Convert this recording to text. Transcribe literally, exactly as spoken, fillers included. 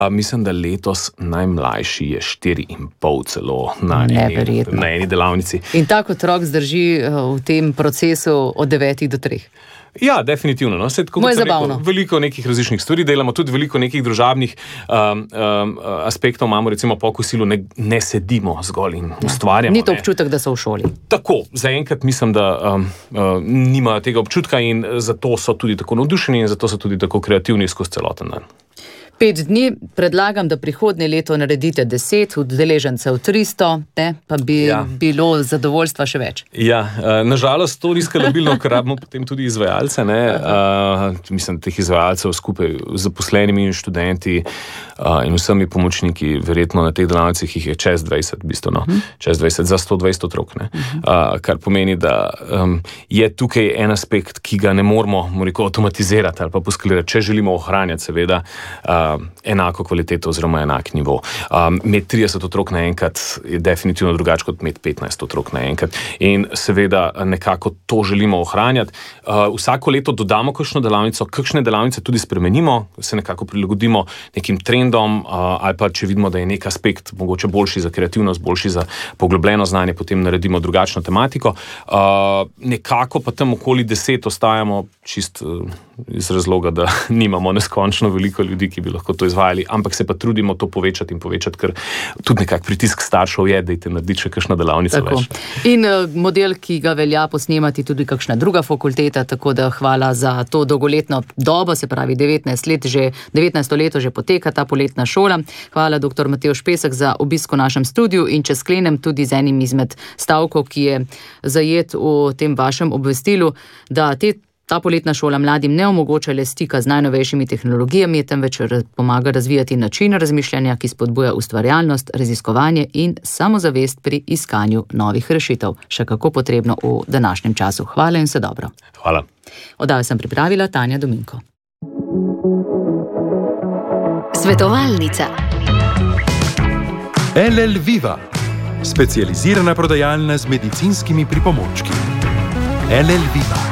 Mislim, da letos najmlajši je štiri in pol celo na eni, na eni delavnici. In tako otrok zdrži v tem procesu od devetih do treh. Ja, definitivno. No. Se, Moje zabavno. Rekel, veliko nekih različnih stvari delamo, tudi veliko nekih družabnih um, um, aspektov imamo, recimo po kosilu ne, ne sedimo zgolj in ustvarjamo. Ni to občutek, da so v šoli. Tako, zaenkrat mislim, da um, um, nimajo tega občutka in zato so tudi tako navdušeni in zato so tudi tako kreativni skozi celoten dan. Pet dni, predlagam, da prihodnje leto naredite deset, udeležencev tristo, ne, pa bi ja. bilo zadovoljstva še več. Ja, nažalost to ni skalabilno, ker rabimo potem tudi izvajalce, ne, uh, mislim, teh izvajalcev skupaj z zaposlenimi in študenti uh, in vsemi pomočniki, verjetno na teh delavnicah jih je čez dvajset, bistveno, uh-huh. čez dvajset za sto dvajset otrok, ne, uh, kar pomeni, da um, je tukaj en aspekt, ki ga ne moramo, moramo avtomatizirati ali pa poskalirati, če želimo ohranjati seveda uh, enako kvaliteto oziroma enak nivo. Um, med trideset otrok naenkrat je definitivno drugače kot med petnajst otrok naenkrat. In seveda nekako to želimo ohranjati. Uh, vsako leto dodamo kakšno delavnico, kakšne delavnice tudi spremenimo, se nekako prilagodimo nekim trendom, uh, ali pa če vidimo, da je nek aspekt mogoče boljši za kreativnost, boljši za poglobljeno znanje, potem naredimo drugačno tematiko. Uh, nekako pa tam okoli deset ostajamo čist uh, iz razloga, da nimamo neskončno veliko ljudi, ki bi lahko to izvajali, ampak se pa trudimo to povečati in povečati, ker tudi nekak pritisk staršev je, da te naredi še kakšna delavnica tako. Več. In uh, model, ki ga velja posnemati tudi kakšna druga fakulteta, tako da hvala za to dolgoletno dobo, se pravi devetnajst let, že devetnajsto leto že poteka ta poletna šola. Hvala doktor Matevž Pesek za obisk v našem studiu in če sklenem tudi z enim izmed stavkov, ki je zajet v tem vašem obvestilu, da te Ta poletna šola mladim ne omogoča le stika z najnovejšimi tehnologijami, temveč pomaga razvijati način razmišljanja, ki spodbuja ustvarjalnost, raziskovanje in samozavest pri iskanju novih rešitev. Še kako potrebno v današnjem času. Hvala in vse dobro. Hvala. Oddajo sem pripravila Tanja Dominko. Svetovalnica. L L Viva, specializirana prodajalna z medicinskimi pripomočki. L L Viva.